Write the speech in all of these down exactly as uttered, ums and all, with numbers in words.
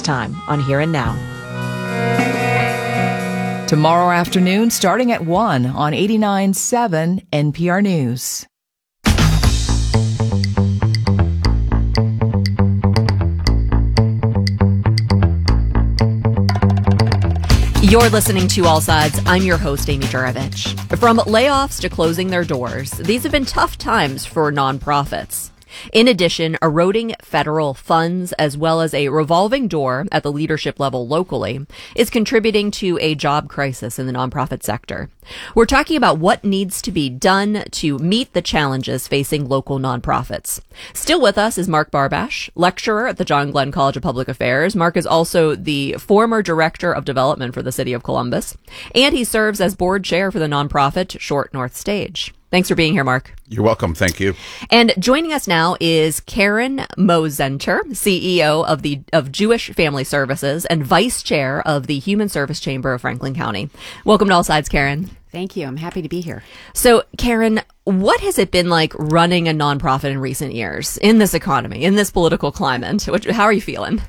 time on Here and Now. Tomorrow afternoon, starting at one on eighty-nine point seven N P R News. You're listening to All Sides. I'm your host, Amy Juravich. From layoffs to closing their doors, these have been tough times for nonprofits. In addition, eroding federal funds as well as a revolving door at the leadership level locally is contributing to a job crisis in the nonprofit sector. We're talking about what needs to be done to meet the challenges facing local nonprofits. Still with us is Mark Barbash, lecturer at the John Glenn College of Public Affairs. Mark is also the former director of development for the city of Columbus, and he serves as board chair for the nonprofit Short North Stage. Thanks for being here, Mark. You're welcome. Thank you. And joining us now is Karen Mosenter, C E O of the of Jewish Family Services and vice chair of the Human Service Chamber of Franklin County. Welcome to All Sides, Karen. Thank you. I'm happy to be here. So, Karen, what has it been like running a nonprofit in recent years in this economy, in this political climate? How are you feeling?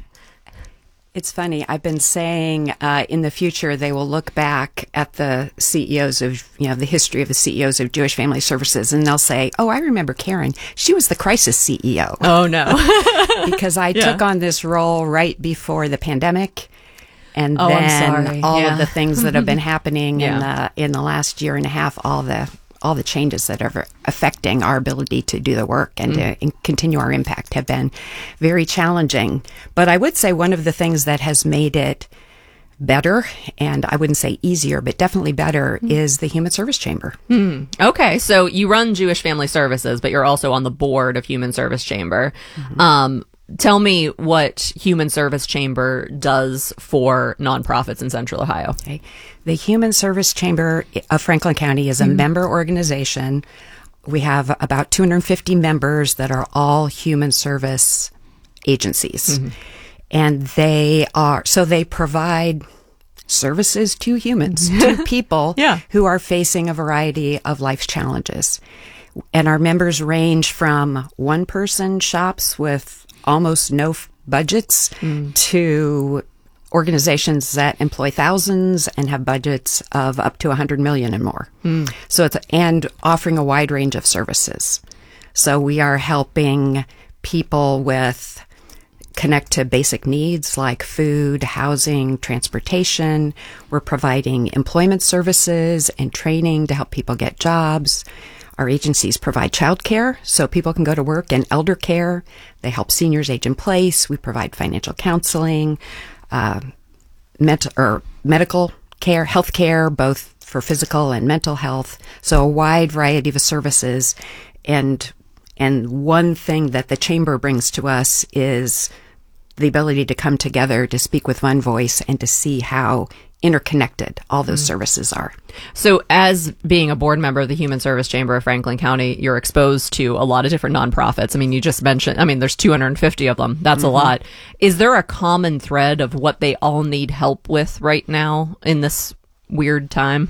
It's funny. I've been saying uh, in the future they will look back at the C E Os of, you know, the history of the C E Os of Jewish Family Services, and they'll say, oh, I remember Karen. She was the crisis C E O. Oh, no. Because I yeah. took on this role right before the pandemic. And oh, then I'm sorry. all yeah. of the things that have been happening yeah. in the in the last year and a half, all the all the changes that are affecting our ability to do the work and mm. to in, continue our impact have been very challenging. But I would say one of the things that has made it better, and I wouldn't say easier, but definitely better, mm. is the Human Service Chamber. Mm. Okay, so you run Jewish Family Services, but you're also on the board of Human Service Chamber. Mm-hmm. Um, tell me what Human Service Chamber does for nonprofits in Central Ohio. Okay. The Human Service Chamber of Franklin County is a mm-hmm. member organization. We have about two hundred fifty members that are all human service agencies. Mm-hmm. And they are, so they provide services to humans, to people yeah. who are facing a variety of life's challenges. And our members range from one-person shops with almost no f- budgets mm. to organizations that employ thousands and have budgets of up to one hundred million and more. Mm. So it's and offering a wide range of services. So we are helping people with connect to basic needs like food, housing, transportation. We're providing employment services and training to help people get jobs. Our agencies provide childcare so people can go to work, and elder care. They help seniors age in place. We provide financial counseling, uh, met- or medical care, health care, both for physical and mental health. So a wide variety of services. And and one thing that the chamber brings to us is the ability to come together to speak with one voice and to see how interconnected all those mm. services are. So as being a board member of the Human Service Chamber of Franklin County, you're exposed to a lot of different nonprofits. I mean, you just mentioned, I mean, there's two hundred fifty of them. That's mm-hmm. a lot. Is there a common thread of what they all need help with right now in this weird time?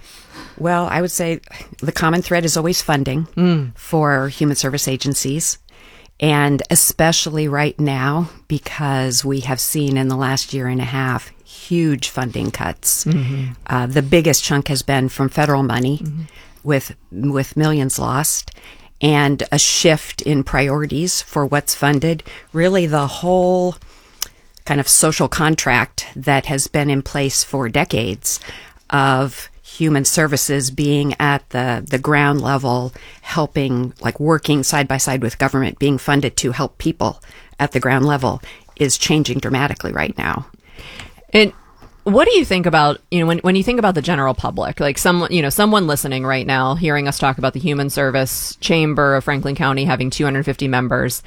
Well, I would say the common thread is always funding mm. for human service agencies. And especially right now, because we have seen in the last year and a half huge funding cuts. Mm-hmm. Uh, the biggest chunk has been from federal money, mm-hmm. with with millions lost, and a shift in priorities for what's funded. Really, the whole kind of social contract that has been in place for decades of human services being at the, the ground level, helping, like working side by side with government, being funded to help people at the ground level is changing dramatically right now. And what do you think about, you know, when, when you think about the general public, like someone, you know, someone listening right now, hearing us talk about the Human Service Chamber of Franklin County having two hundred fifty members,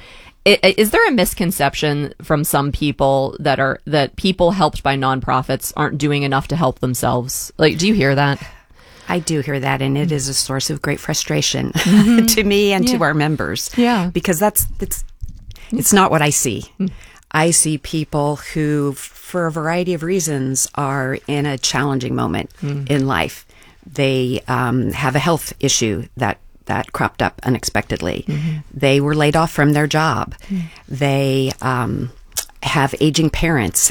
is there a misconception from some people that are that people helped by nonprofits aren't doing enough to help themselves? Like, do you hear that? I do hear that, and it is a source of great frustration mm-hmm. to me and yeah. to our members. Yeah, because that's it's it's not what I see. Mm. I see people who, for a variety of reasons, are in a challenging moment mm. in life. They um, have a health issue that. that cropped up unexpectedly. Mm-hmm. They were laid off from their job. Mm. They um, have aging parents